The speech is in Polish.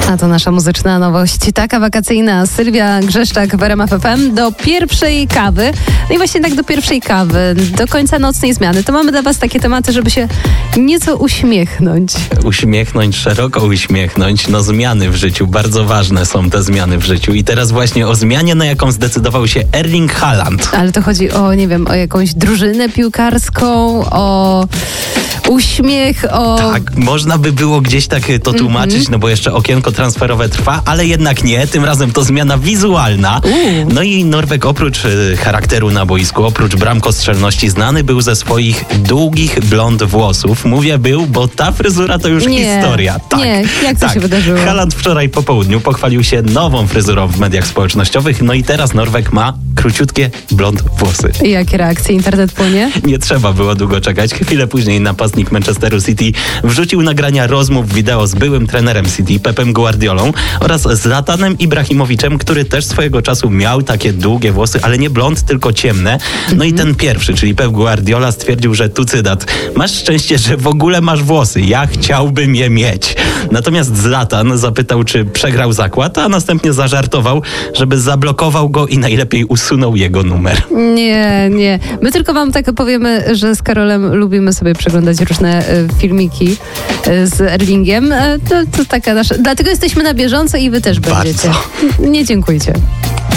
A to nasza muzyczna nowość, taka wakacyjna. Sylwia Grzeszczak w RMF FM do pierwszej kawy. No i właśnie tak do pierwszej kawy, do końca nocnej zmiany. To mamy dla was takie tematy, żeby się nieco uśmiechnąć. Uśmiechnąć, szeroko uśmiechnąć. No zmiany w życiu, bardzo ważne są te zmiany w życiu. I teraz właśnie o zmianie, na jaką zdecydował się Erling Haaland. Ale to chodzi o, nie wiem, o jakąś drużynę piłkarską, o uśmiech, o... Tak, można by było gdzieś tak to tłumaczyć, no bo jeszcze okienko transferowe trwa, ale jednak nie. Tym razem to zmiana wizualna. No i Norweg oprócz charakteru na boisku, oprócz bramkostrzelności znany był ze swoich długich blond włosów. Mówię był, bo ta fryzura to już historia. Tak, nie, jak to się wydarzyło? Haaland wczoraj po południu pochwalił się nową fryzurą w mediach społecznościowych, no i teraz Norweg ma króciutkie blond włosy. I jakie reakcje? Internet płynie? Nie trzeba było długo czekać. Chwilę później napastnik Manchesteru City wrzucił nagrania rozmów wideo z byłym trenerem City, Pepem Guardiolą oraz Zlatanem Ibrahimoviczem, który też swojego czasu miał takie długie włosy, ale nie blond, tylko ciemne. No i ten pierwszy, czyli Pep Guardiola stwierdził, że tu cytat: masz szczęście, że w ogóle masz włosy. Ja chciałbym je mieć. Natomiast Zlatan zapytał, czy przegrał zakład, a następnie zażartował, żeby zablokował go i najlepiej usunął jego numer. Nie. My tylko wam tak powiemy, że z Karolem lubimy sobie przeglądać różne filmiki z Erlingiem. To taka nasza... Dlatego jesteśmy na bieżąco i wy też będziecie. Bardzo. Nie dziękujcie.